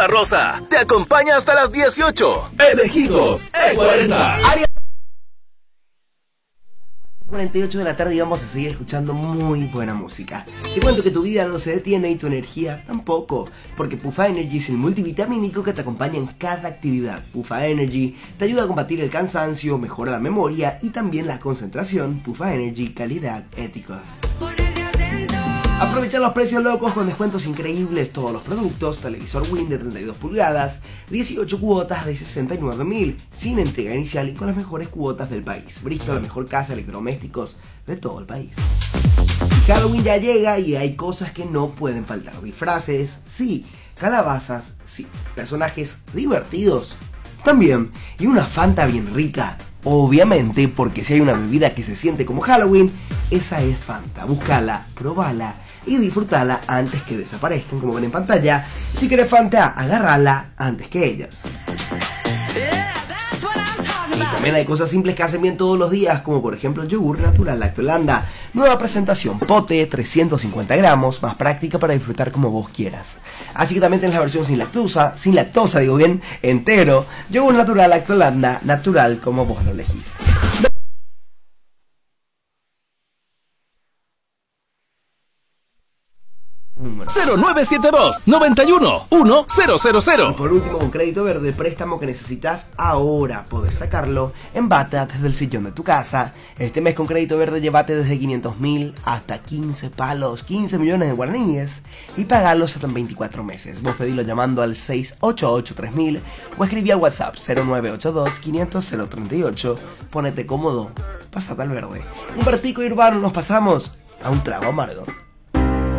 Pufa Rosa te acompaña hasta las 18. Elegidos E40. 48 de la tarde y vamos a seguir escuchando muy buena música. Te cuento que tu vida no se detiene y tu energía tampoco, porque Pufa Energy es el multivitamínico que te acompaña en cada actividad. Pufa Energy te ayuda a combatir el cansancio, mejora la memoria y también la concentración. Pufa Energy, calidad, éticos. Aprovecha los precios locos con descuentos increíbles, todos los productos, televisor Win de 32 pulgadas, 18 cuotas de 69.000, sin entrega inicial y con las mejores cuotas del país. Bristol, la mejor casa de electrodomésticos de todo el país. Halloween ya llega y hay cosas que no pueden faltar. Disfraces, sí. Calabazas, sí. Personajes divertidos, también. Y una Fanta bien rica. Obviamente, porque si hay una bebida que se siente como Halloween, esa es Fanta. Búscala, probala y disfrutala antes que desaparezcan, como ven en pantalla. Si quieres Fanta, agárrala antes que ellas. Y también hay cosas simples que hacen bien todos los días, como por ejemplo el yogur natural Lactolanda. Nueva presentación, pote, 350 gramos, más práctica para disfrutar como vos quieras. Así que también tenés la versión sin lactosa, digo bien, entero. Yogur natural Lactolanda, natural como vos lo elegís. 0972-91-1000. Y por último, con Crédito Verde, préstamo que necesitas ahora. Podés sacarlo en Bata desde el sillón de tu casa. Este mes con Crédito Verde llévate desde 500.000 hasta 15 palos, 15 millones de guaraníes, y pagarlos hasta en 24 meses. Vos pedilo llamando al 688-3000 o escribí al WhatsApp 0982-500-038. Ponete cómodo, pasate al verde. Un vertico urbano, nos pasamos a un trago amargo.